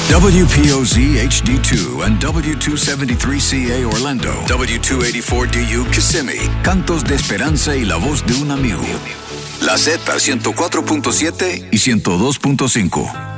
WPOZ HD2 and W273CA Orlando, W284DU Kissimmee, Cantos de Esperanza y la voz de un amigo. La Z 104.7 y 102.5.